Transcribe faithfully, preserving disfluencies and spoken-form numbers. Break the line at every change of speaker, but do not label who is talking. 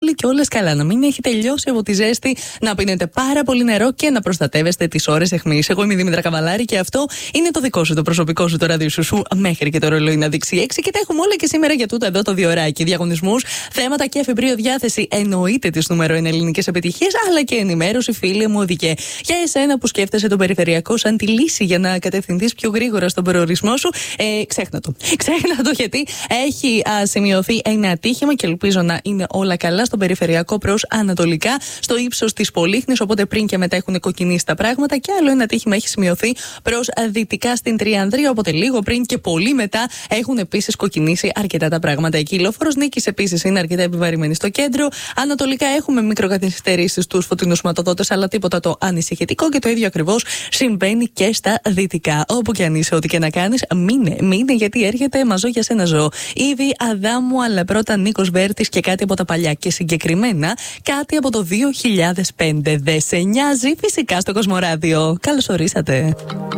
όλοι και όλες καλά. Να μην έχει τελειώσει από τη ζέστη, να πίνετε πάρα πολύ νερό και να προστατεύεστε τις ώρες αιχμής. Εγώ είμαι η Δήμητρα Καβαλάρη και αυτό είναι το δικό σου, το προσωπικό σου, το ραδιοσουσού, μέχρι και το ρολόι να δείξει έξι. Και τα έχουμε όλα και σήμερα για τούτα εδώ το διωράκι. Διαγωνισμούς, θέματα και εφηβρείο διάθεση. Εννοείται τις νούμερο ένα ελληνικές επιτυχίες, αλλά και ενημέρωση, φίλε μου, οδικέ. Για εσένα που σκέφτεσαι τον περιφερειακό σαν τη λύση για να κατευθυνθείς πιο γρήγορα στον προορισμό σου, ε, ξέχνα το. Ξέχνα το, γιατί έχει α, σημειωθεί ένα ατύχημα και ελπίζω να είναι όλα καλά στον περιφερειακό προς ανατολικά, στο ύψος της Πολύχνης. Οπότε πριν και μετά έχουν κοκκινήσει τα πράγματα. Και άλλο ένα ατύχημα έχει σημειωθεί προς δυτικά στην Τριανδρία. Οπότε λίγο πριν και πολύ μετά έχουν επίσης κοκκινήσει αρκετά τα πράγματα εκεί. Η Λόφορος Νίκης επίσης είναι αρκετά επιβαρημένη στο κέντρο. Ανατολικά έχουμε μικροκαθυστερήσεις στους φωτεινούς σηματοδότες, αλλά τίποτα το ανησυχητικό. Και το ίδιο ακριβώς συμβαίνει και στα δυτικά. Όπου και αν είσαι, ό,τι και να κάνεις, μείνε, μείνε, γιατί έρχεται μαζό για σένα ζώο. Ήδη Αδάμου, αλλά πρώτα Νίκος Βέρτης και κάτι από τα παλιά. Και συγκεκριμένα κάτι από το δύο χιλιάδες πέντε. Δεν σε νοιάζει, φυσικά στο Κοσμοράδιο. Καλώς ορίσατε.